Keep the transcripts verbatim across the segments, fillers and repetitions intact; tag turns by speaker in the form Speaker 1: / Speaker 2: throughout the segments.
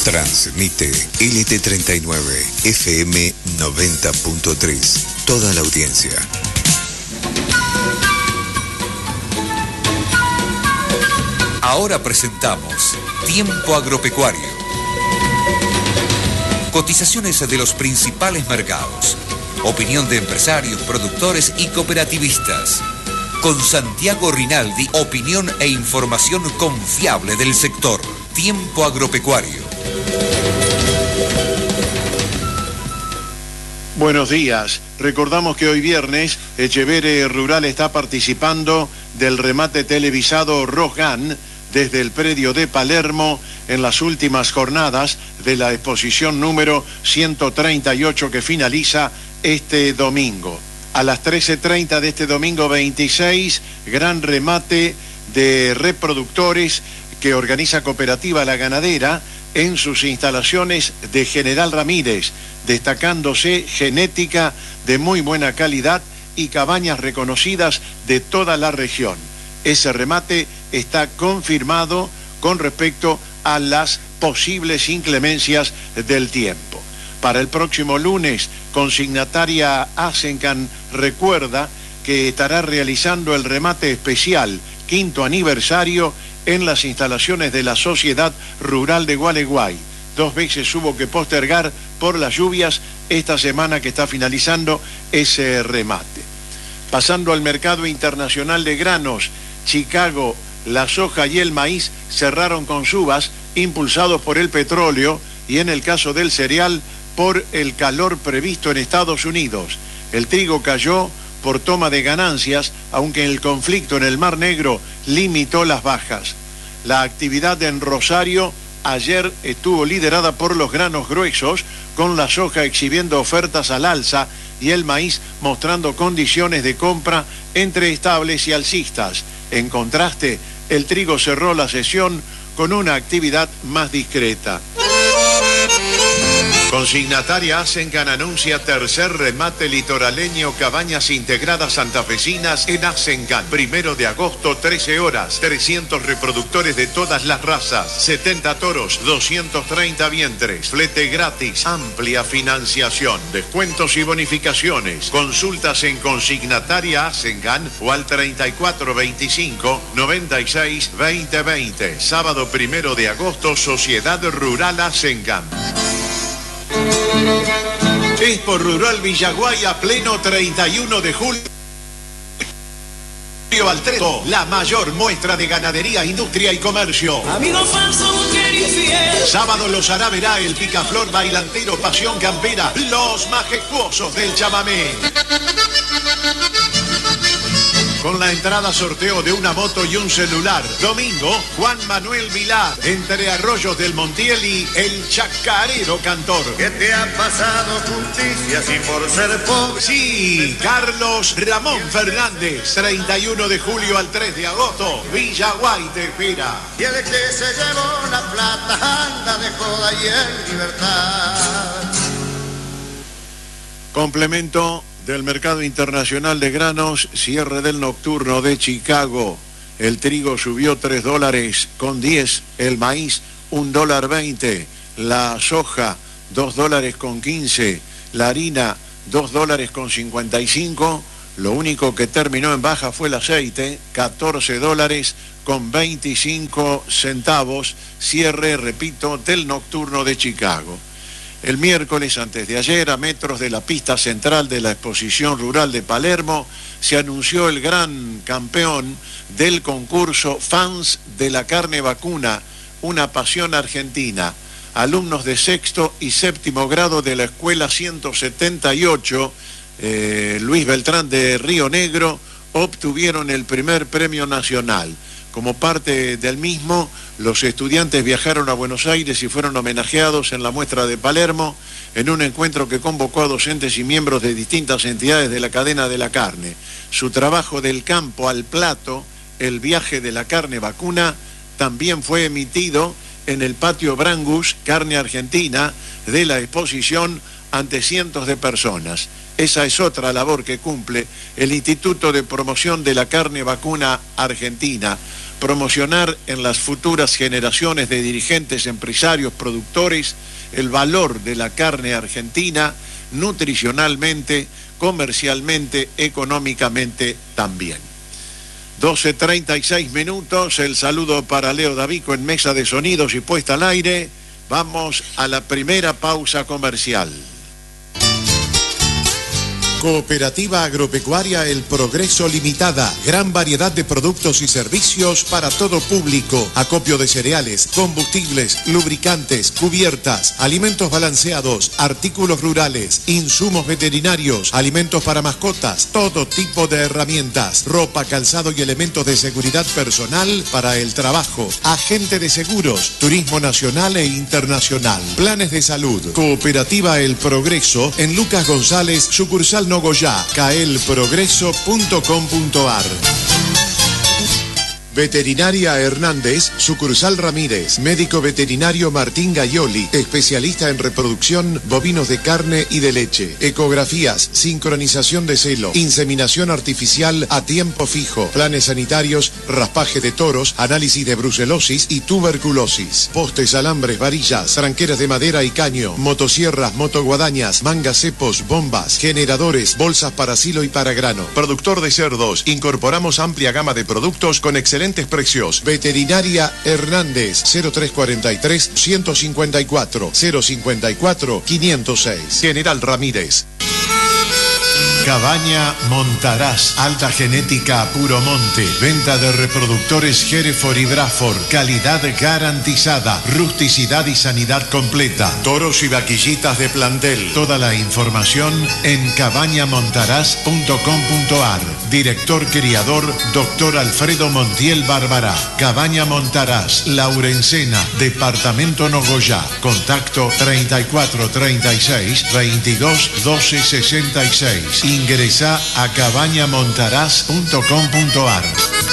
Speaker 1: Transmite L T treinta y nueve, F M noventa punto tres. Toda la audiencia. Ahora presentamos Tiempo Agropecuario. Cotizaciones de los principales mercados. Opinión de empresarios, productores y cooperativistas. Con Santiago Rinaldi, opinión e información confiable del sector. Tiempo Agropecuario.
Speaker 2: Buenos días. Recordamos que hoy viernes Etcheverry Rural está participando del remate televisado Rosgan desde el predio de Palermo en las últimas jornadas de la exposición número ciento treinta y ocho que finaliza este domingo. A las trece treinta de este domingo veintiséis, gran remate de reproductores que organiza Cooperativa La Ganadera en sus instalaciones de General Ramírez, destacándose genética de muy buena calidad y cabañas reconocidas de toda la región. Ese remate está confirmado con respecto a las posibles inclemencias del tiempo. Para el próximo lunes, consignataria Asencan recuerda que estará realizando el remate especial, quinto aniversario, en las instalaciones de la Sociedad Rural de Gualeguay. Dos veces hubo que postergar por las lluvias esta semana que está finalizando ese remate. Pasando al mercado internacional de granos, Chicago, la soja y el maíz cerraron con subas impulsados por el petróleo y en el caso del cereal por el calor previsto en Estados Unidos. El trigo cayó por toma de ganancias, aunque el conflicto en el Mar Negro limitó las bajas. La actividad en Rosario ayer estuvo liderada por los granos gruesos, con la soja exhibiendo ofertas al alza y el maíz mostrando condiciones de compra entre estables y alcistas. En contraste, el trigo cerró la sesión con una actividad más discreta. Consignataria Asencan anuncia tercer remate litoraleño Cabañas Integradas Santafesinas en Asencan. Primero de agosto, trece horas. trescientos reproductores de todas las razas. setenta toros, doscientos treinta vientres. Flete gratis. Amplia financiación. Descuentos y bonificaciones. Consultas en Consignataria Asencan o al treinta y cuatro veinticinco noventa y seis veinte veinte. Sábado primero de agosto, Sociedad Rural Asencan. Expo Rural Villaguay a pleno treinta y uno de julio al tres, la mayor muestra de ganadería, industria y comercio. Amigo falso, mujer infiel. Sábado los hará verá el picaflor bailantero Pasión Campera, los majestuosos del chamamé. Con la entrada sorteo de una moto y un celular. Domingo, Juan Manuel Vilar, entre Arroyos del Montiel y el chacarero cantor.
Speaker 3: ¿Qué te ha pasado, justicia, si por ser pobre?
Speaker 2: Sí, Carlos Ramón Fernández, treinta y uno de julio al tres de agosto, Villaguay te espera.
Speaker 3: Y el que se llevó la plata anda de joda y en libertad.
Speaker 2: Complemento del mercado internacional de granos, cierre del nocturno de Chicago. El trigo subió tres dólares con diez, el maíz un dólar veinte, la soja dos dólares con quince, la harina dos dólares con cincuenta y cinco. Lo único que terminó en baja fue el aceite, catorce dólares con veinticinco centavos, cierre, repito, del nocturno de Chicago. El miércoles, antes de ayer, a metros de la pista central de la exposición rural de Palermo, se anunció el gran campeón del concurso Fans de la Carne Vacuna, una pasión argentina. Alumnos de sexto y séptimo grado de la escuela ciento setenta y ocho, eh, Luis Beltrán de Río Negro, obtuvieron el primer premio nacional. Como parte del mismo, los estudiantes viajaron a Buenos Aires y fueron homenajeados en la muestra de Palermo, en un encuentro que convocó a docentes y miembros de distintas entidades de la cadena de la carne. Su trabajo del campo al plato, el viaje de la carne vacuna, también fue emitido en el patio Brangus, carne argentina, de la exposición ante cientos de personas. Esa es otra labor que cumple el Instituto de Promoción de la Carne Vacuna Argentina, promocionar en las futuras generaciones de dirigentes, empresarios, productores, el valor de la carne argentina, nutricionalmente, comercialmente, económicamente también. doce treinta y seis minutos, el saludo para Leo Davico en mesa de sonidos y puesta al aire. Vamos a la primera pausa comercial. Cooperativa Agropecuaria El Progreso Limitada. Gran variedad de productos y servicios para todo público. Acopio de cereales, combustibles, lubricantes, cubiertas, alimentos balanceados, artículos rurales, insumos veterinarios, alimentos para mascotas, todo tipo de herramientas, ropa, calzado y elementos de seguridad personal para el trabajo. Agente de seguros, turismo nacional e internacional. Planes de salud. Cooperativa El Progreso en Lucas González, sucursal Nogoyá, caelprogreso punto com punto ar. Veterinaria Hernández, sucursal Ramírez, médico veterinario Martín Gaioli, especialista en reproducción bovinos de carne y de leche, ecografías, sincronización de celo, inseminación artificial a tiempo fijo, planes sanitarios, raspaje de toros, análisis de brucelosis y tuberculosis, postes, alambres, varillas, tranqueras de madera y caño, motosierras, motoguadañas, mangas, cepos, bombas, generadores, bolsas para silo y para grano. Productor de cerdos, incorporamos amplia gama de productos con excelente precios. Veterinaria Hernández, cero tres cuarenta y tres, ciento cincuenta y cuatro, cero cincuenta y cuatro, quinientos seis. General Ramírez. Cabaña Montaraz, alta genética a puro monte, venta de reproductores Hereford y Braford, calidad garantizada, rusticidad y sanidad completa, toros y vaquillitas de plantel. Toda la información en cabaña montaraz punto com punto ar. Director criador, doctor Alfredo Montiel Bárbara. Cabaña Montaraz, Laurencena, departamento Nogoyá. Contacto treinta y cuatro treinta y seis, veintidós doce sesenta y seis. Ingresá a cabaña montaraz punto com punto ar.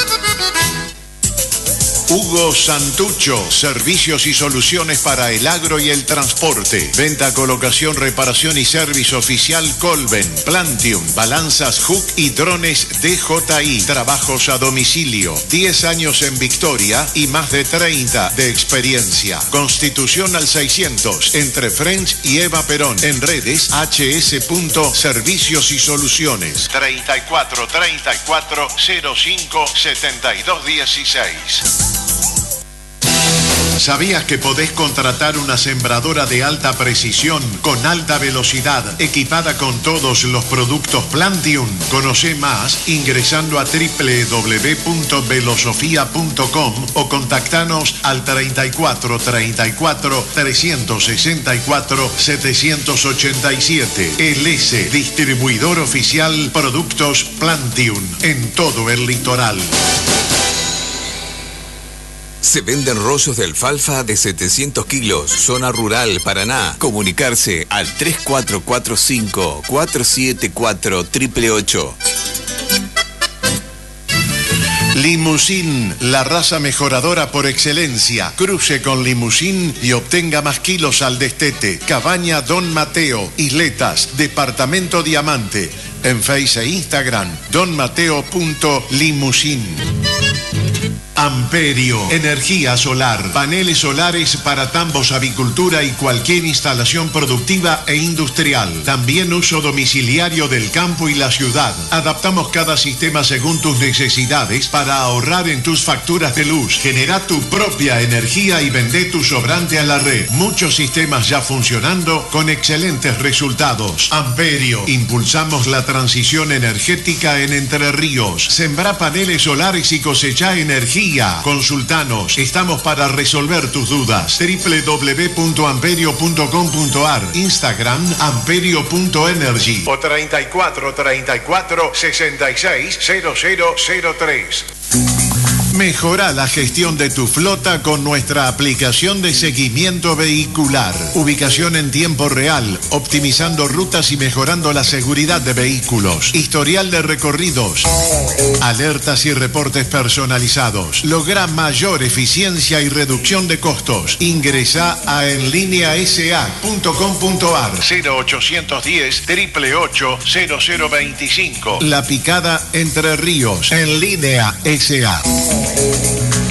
Speaker 2: Hugo Santucho, servicios y soluciones para el agro y el transporte. Venta, colocación, reparación y servicio oficial Colben, Plantium, balanzas Hook y drones D J I. Trabajos a domicilio. diez años en Victoria y más de treinta de experiencia. Constitución al seiscientos, entre French y Eva Perón. En redes, hs.servicios y soluciones. treinta y cuatro treinta y cuatro, cero cinco, setenta y dos dieciséis. ¿Sabías que podés contratar una sembradora de alta precisión con alta velocidad, equipada con todos los productos Plantium? Conoce más ingresando a doble u doble u doble u punto velosofía punto com o contactanos al treinta y cuatro treinta y cuatro, trescientos sesenta y cuatro, setecientos ochenta y siete. El S, distribuidor oficial Productos Plantium en todo el litoral.
Speaker 4: Se venden rollos de alfalfa de setecientos kilos, zona rural, Paraná. Comunicarse al tres cuatro cuatro cinco, cuatro siete cuatro, ocho ocho ocho.
Speaker 2: Limusín, la raza mejoradora por excelencia. Cruce con Limusín y obtenga más kilos al destete. Cabaña Don Mateo, Isletas, Departamento Diamante. En Face e Instagram, don mateo punto limusín. Amperio, energía solar, paneles solares para tambos, avicultura y cualquier instalación productiva e industrial. También uso domiciliario del campo y la ciudad. Adaptamos cada sistema según tus necesidades para ahorrar en tus facturas de luz. Genera tu propia energía y vende tu sobrante a la red. Muchos sistemas ya funcionando con excelentes resultados. Amperio, impulsamos la transición energética en Entre Ríos. Sembra paneles solares y cosecha energía. Consultanos, estamos para resolver tus dudas. doble u doble u doble u punto amperio punto com punto ar, Instagram amperio punto energy o treinta y cuatro treinta y cuatro, sesenta y seis, cero cero cero tres. Mejora la gestión de tu flota con nuestra aplicación de seguimiento vehicular. Ubicación en tiempo real, optimizando rutas y mejorando la seguridad de vehículos. Historial de recorridos. Alertas y reportes personalizados. Logra mayor eficiencia y reducción de costos. Ingresa a en línea s a punto com punto ar. cero ochocientos diez, triple ocho, cero cero veinticinco. La Picada, Entre Ríos. En línea S A.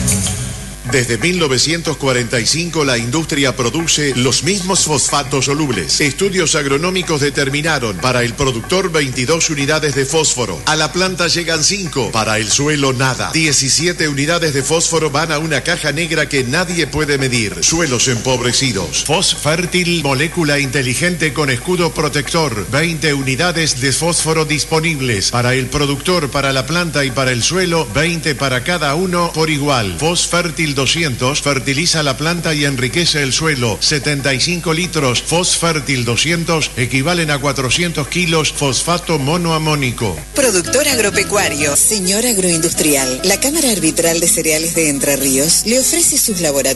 Speaker 2: Desde mil novecientos cuarenta y cinco la industria produce los mismos fosfatos solubles. Estudios agronómicos determinaron para el productor veintidós unidades de fósforo. A la planta llegan cinco, para el suelo nada. diecisiete unidades de fósforo van a una caja negra que nadie puede medir. Suelos empobrecidos. Fosfértil, molécula inteligente con escudo protector. veinte unidades de fósforo disponibles. Para el productor, para la planta y para el suelo, veinte para cada uno por igual. Fosfértil doscientos fertiliza la planta y enriquece el suelo. setenta y cinco litros Fosfértil doscientos equivalen a cuatrocientos kilos fosfato monoamónico.
Speaker 5: Productor agropecuario, señor agroindustrial. La Cámara Arbitral de Cereales de Entre Ríos le ofrece sus laboratorios